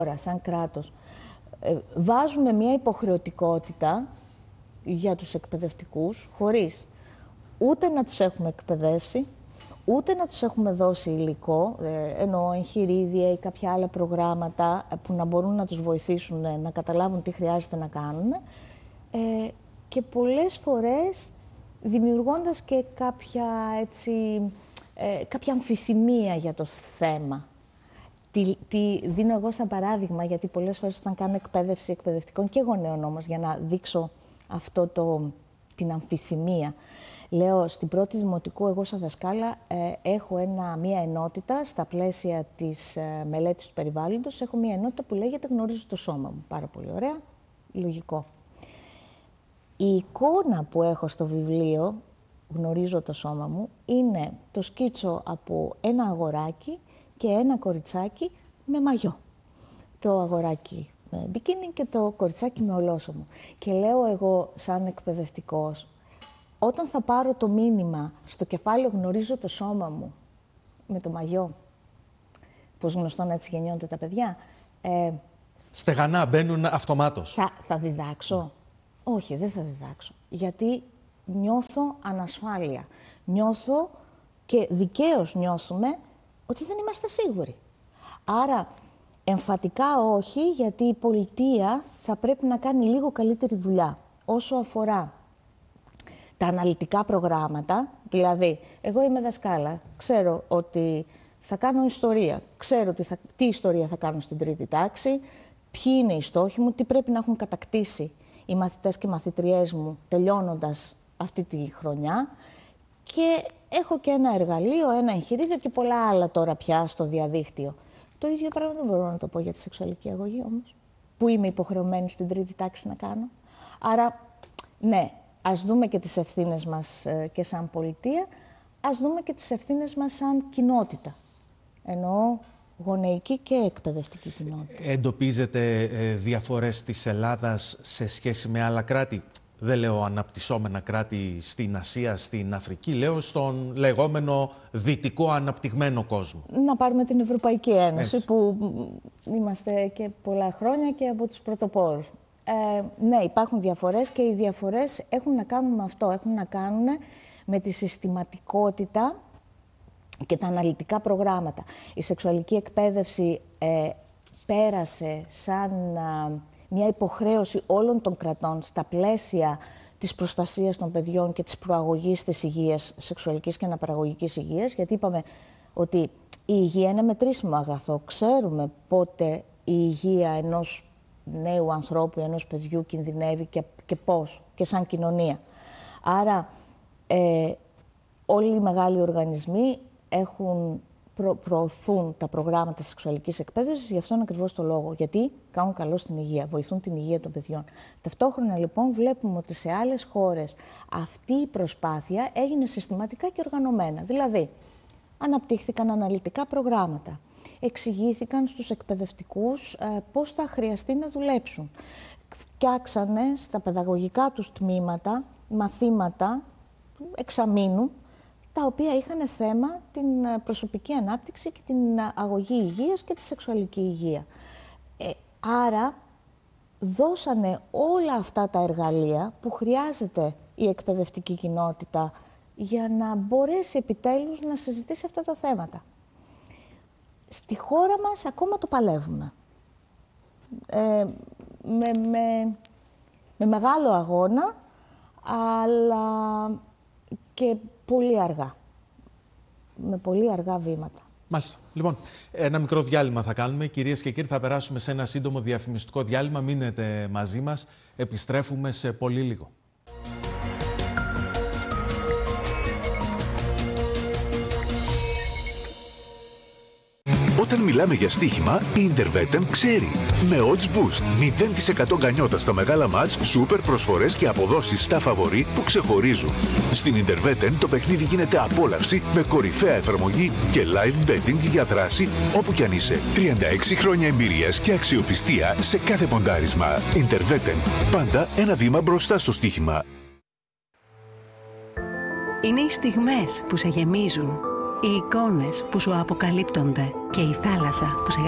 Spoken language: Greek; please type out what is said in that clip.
σαν κράτος, βάζουμε μια υποχρεωτικότητα για τους εκπαιδευτικούς, χωρίς ούτε να τους έχουμε εκπαιδεύσει, ούτε να τους έχουμε δώσει υλικό, εννοώ εγχειρίδια ή κάποια άλλα προγράμματα που να μπορούν να τους βοηθήσουν να καταλάβουν τι χρειάζεται να κάνουν, και πολλές φορές δημιουργώντας και κάποια αμφιθυμία για το θέμα. Τι δίνω εγώ σαν παράδειγμα, γιατί πολλές φορές όταν κάνω εκπαίδευση εκπαιδευτικών και γονέων όμως, για να δείξω την αμφιθυμία. Λέω, στην πρώτη δημοτικού, εγώ σαν δασκάλα, έχω μία ενότητα στα πλαίσια της μελέτης του περιβάλλοντος. Έχω μία ενότητα που λέγεται «Γνωρίζω το σώμα μου». Πάρα πολύ ωραία, λογικό. Η εικόνα που έχω στο βιβλίο «Γνωρίζω το σώμα μου» είναι το σκίτσο από ένα αγοράκι και ένα κοριτσάκι με μαγιό. Το αγοράκι με μπικίνι και το κοριτσάκι με ολόσωμο. Και λέω εγώ σαν εκπαιδευτικός, όταν θα πάρω το μήνυμα στο κεφάλαιο «Γνωρίζω το σώμα μου» με το μαγιό, πως γνωστόν έτσι γεννιόνται τα παιδιά. Στεγανά, μπαίνουν αυτομάτως. Θα διδάξω. Όχι, δεν θα διδάξω. Γιατί νιώθω ανασφάλεια. Νιώθω και δικαίως νιώθουμε ότι δεν είμαστε σίγουροι. Άρα, εμφατικά όχι, γιατί η πολιτεία θα πρέπει να κάνει λίγο καλύτερη δουλειά όσο αφορά τα αναλυτικά προγράμματα. Δηλαδή, εγώ είμαι δασκάλα, ξέρω ότι θα κάνω ιστορία, ξέρω τι ιστορία θα κάνω στην τρίτη τάξη, ποιοι είναι οι στόχοι μου, τι πρέπει να έχουν κατακτήσει οι μαθητές και μαθητριές μου τελειώνοντας αυτή τη χρονιά, και έχω και ένα εργαλείο, ένα εγχειρίδιο και πολλά άλλα τώρα πια στο διαδίκτυο. Το ίδιο πράγμα δεν μπορώ να το πω για τη σεξουαλική αγωγή όμως, που είμαι υποχρεωμένη στην τρίτη τάξη να κάνω. Άρα, ναι, ας δούμε και τις ευθύνες μας και σαν πολιτεία, ας δούμε και τις ευθύνες μας σαν κοινότητα. Εννοώ γονεϊκή και εκπαιδευτική κοινότητα. Εντοπίζετε διαφορές της Ελλάδας σε σχέση με άλλα κράτη? Δεν λέω αναπτυσσόμενα κράτη στην Ασία, στην Αφρική, λέω στον λεγόμενο δυτικό αναπτυγμένο κόσμο. Να πάρουμε την Ευρωπαϊκή Ένωση, που είμαστε και πολλά χρόνια και από τους πρωτοπόρους. Ναι, υπάρχουν διαφορές και οι διαφορές έχουν να κάνουν με αυτό. Έχουν να κάνουν με τη συστηματικότητα και τα αναλυτικά προγράμματα. Η σεξουαλική εκπαίδευση πέρασε σαν μια υποχρέωση όλων των κρατών στα πλαίσια της προστασίας των παιδιών και της προαγωγής της υγείας, σεξουαλικής και αναπαραγωγικής υγείας, γιατί είπαμε ότι η υγεία είναι μετρήσιμο αγαθό. Ξέρουμε πότε η υγεία ενός νέου ανθρώπου, ενός παιδιού κινδυνεύει και πώς, και σαν κοινωνία. Άρα όλοι οι μεγάλοι οργανισμοί προωθούν τα προγράμματα σεξουαλικής εκπαίδευσης γι' αυτόν ακριβώς το λόγο. Γιατί κάνουν καλό στην υγεία, βοηθούν την υγεία των παιδιών. Ταυτόχρονα λοιπόν βλέπουμε ότι σε άλλες χώρες αυτή η προσπάθεια έγινε συστηματικά και οργανωμένα. Δηλαδή, αναπτύχθηκαν αναλυτικά προγράμματα, εξηγήθηκαν στους εκπαιδευτικούς πώς θα χρειαστεί να δουλέψουν. Φτιάξανε στα παιδαγωγικά τους τμήματα μαθήματα εξαμήνου, τα οποία είχαν θέμα την προσωπική ανάπτυξη και την αγωγή υγείας και τη σεξουαλική υγεία. Άρα δώσανε όλα αυτά τα εργαλεία που χρειάζεται η εκπαιδευτική κοινότητα για να μπορέσει επιτέλους να συζητήσει αυτά τα θέματα. Στη χώρα μας ακόμα το παλεύουμε. Με μεγάλο αγώνα, αλλά και πολύ αργά. Με πολύ αργά βήματα. Μάλιστα. Λοιπόν, ένα μικρό διάλειμμα θα κάνουμε. Κυρίες και κύριοι, θα περάσουμε σε ένα σύντομο διαφημιστικό διάλειμμα. Μείνετε μαζί μας. Επιστρέφουμε σε πολύ λίγο. Όταν μιλάμε για στοίχημα, η Intervetem ξέρει. Με odds boost, 0% γκανιότα στα μεγάλα μάτς, σούπερ προσφορές και αποδόσεις στα φαβορί που ξεχωρίζουν. Στην Intervetem το παιχνίδι γίνεται απόλαυση με κορυφαία εφαρμογή και live betting για δράση όπου κι αν είσαι. 36 χρόνια εμπειρίας και αξιοπιστία σε κάθε ποντάρισμα. Intervetem, πάντα ένα βήμα μπροστά στο στοίχημα. Είναι οι στιγμές που σε γεμίζουν. Οι εικόνες που σου αποκαλύπτονται και η θάλασσα που σε